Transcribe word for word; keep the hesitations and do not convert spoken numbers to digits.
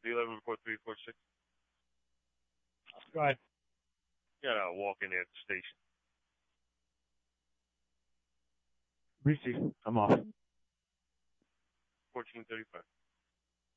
three eleven four three four six. Go ahead. You gotta walk in there at the station. Reese, I'm off. fourteen thirty-five.